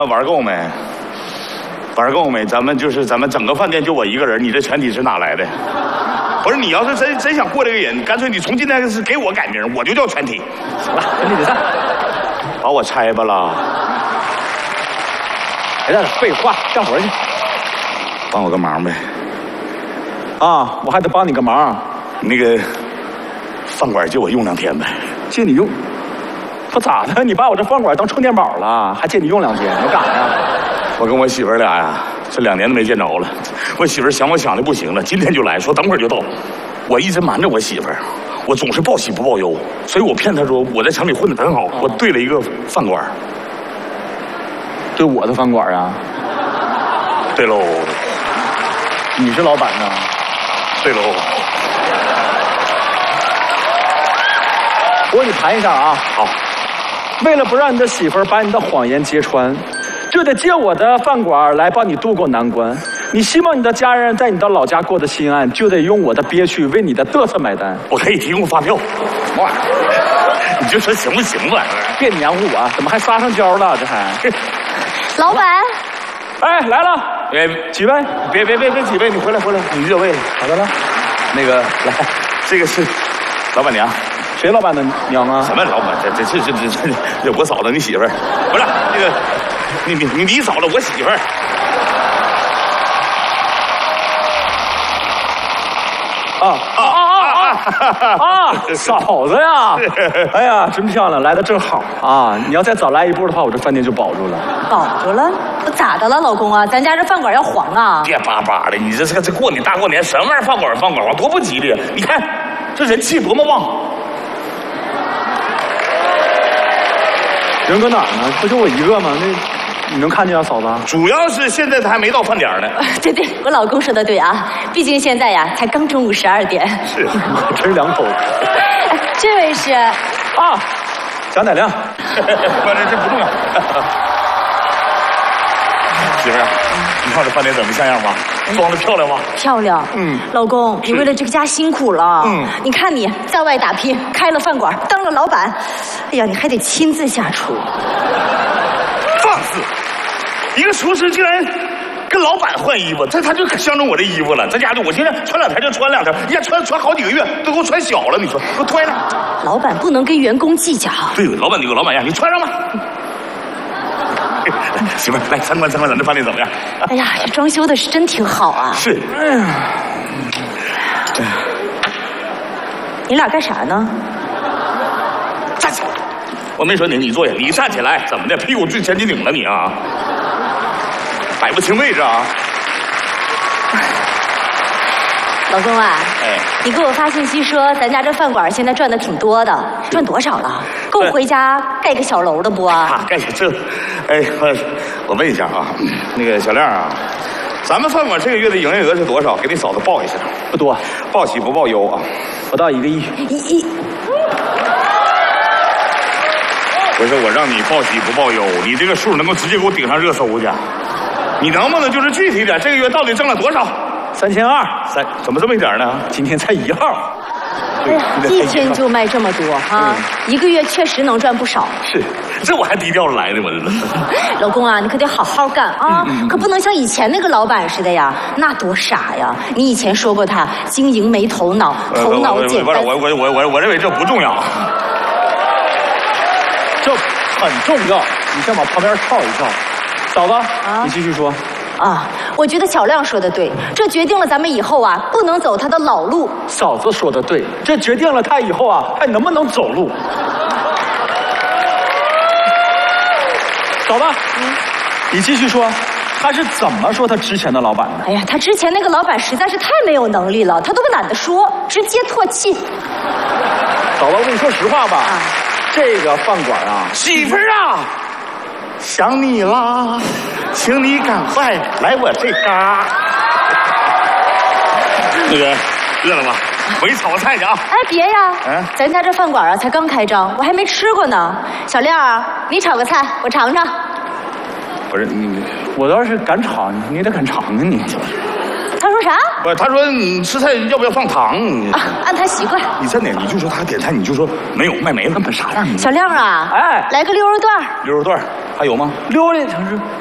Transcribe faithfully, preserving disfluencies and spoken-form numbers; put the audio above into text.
玩够没？玩够没？咱们就是咱们整个饭店就我一个人，你这全体是哪来的？不是，你要是真真想过这个瘾，干脆你从今天开始给我改名，我就叫全体。 行了，全体解散。 把我拆吧了。 别在这废话，干活去。 帮我个忙呗。 啊，我还得帮你个忙。 那个饭馆借我用两天呗。 借你用？不咋的？你把我这饭馆当充电宝了，还借你用两天？你干啥呀？ 我跟我媳妇儿俩呀，这两年都没见着了。我媳妇儿想我想的不行了，今天就来说等会儿就到。我一直瞒着我媳妇儿，我总是报喜不报忧，所以我骗她说我在城里混得很好，我对了一个饭馆。 对我的饭馆啊？ 对喽。 你是老板呢？ 对喽。 我给你盘一下啊。 好。 为了不让你的媳妇儿把你的谎言揭穿，就得借我的饭馆来帮你渡过难关。你希望你的家人在你的老家过得心安，就得用我的憋屈为你的嘚瑟买单。 我可以提供发票。什么玩意儿？你就说行不行吧？ 别黏糊我，怎么还撒上娇了？这还。 老板。 哎，来了。 哎， 几位？ 别别别别几位，你回来回来，你热位了。 好的了。 那个来，这个是老板娘。 谁老板的娘啊？ 什么老板？这这这这这这我嫂子，你媳妇儿。不是那个，你你你你嫂子，我媳妇儿。 啊啊啊啊啊！啊，嫂子呀！哎呀，真漂亮，来的正好啊！你要再早来一步的话，我这饭店就保住了。 保住了？咋的了，老公啊？咱家这饭馆要黄啊？ 别巴巴的，你这这这过年大过年，什么玩意儿饭馆饭馆黄，多不吉利！你看这人气多么旺。 人搁哪儿呢？不就我一个吗？那你能看见啊，嫂子？ 主要是现在他还没到饭点呢。 对对，我老公说的对啊，毕竟现在呀才刚中午十二点。 是， 真是两口子。 这位是啊， 贾乃亮。 不是，这不重要。媳妇儿，你看这饭店怎么像样吧？装的漂亮吗？ 漂亮。嗯，老公，你为了这个家辛苦了。嗯，你看你在外打拼，开了饭馆，当了老板，哎呀，你还得亲自下厨。 放肆！一个厨师竟然跟老板换衣服，他他就相中我这衣服了。这家伙，我现在穿两天就穿两天，人家穿穿好几个月，都给我穿小了。你说，给我脱上。 老板不能跟员工计较。 对，老板有老板样，你穿上吧。媳妇儿，来参观参观咱这饭店怎么样？ 哎呀，这装修的是真挺好啊。 是。 哎呀， 你俩干啥呢？ 站起来！我没说你，你坐下，你站起来，怎么的？屁股最前紧顶了你啊？摆不清位置啊？ 老公啊， 哎， 你给我发信息说咱家这饭馆现在赚的挺多的，赚多少了？够回家盖个小楼的不啊？ 啊，盖小这，哎，我我问一下啊，那个小亮啊，咱们饭馆这个月的营业额是多少？给你嫂子报一下。 不多， 报喜不报忧啊， 不到一个亿。 一亿。 不是我让你报喜不报忧，你这个数能够直接给我顶上热搜去？你能不能就是具体点？这个月到底挣了多少？ 三千二， 三怎么这么一点呢？ 今天才一号。 哎呀，一天就卖这么多啊！一个月确实能赚不少。 是，这我还低调来的，我这。 老公啊，你可得好好干啊，可不能像以前那个老板似的呀，那多傻呀！你以前说过他经营没头脑，头脑简单。 我我我我我认为这不重要， 这很重要。你先往旁边跳一跳，嫂子，啊、你继续说。 啊，我觉得小亮说的对，这决定了咱们以后啊不能走他的老路。 嫂子说的对，这决定了他以后啊还能不能走路。嫂子，嗯，你继续说，他是怎么说他之前的老板的？ 哎呀，他之前那个老板实在是太没有能力了，他都懒得说，直接唾弃。 嫂子，我跟你说实话吧，啊、这个饭馆啊， 媳妇儿啊。想你啦，请你赶快来我这嘎。那个，饿了吗？我给你炒个菜去啊！ 哎，别呀，嗯，咱家这饭馆啊才刚开张，我还没吃过呢。小亮，你炒个菜，我尝尝。 不是你， 我倒是敢炒，你也得敢尝啊你。 他说啥？ 不是，他说你吃菜要不要放糖？ 啊，按他习惯。 你真的，你就说他点菜，你就说没有，卖没了，本啥样？ 小亮啊，哎，来个溜肉段。 溜肉段。 还有吗？ 琉璃城市。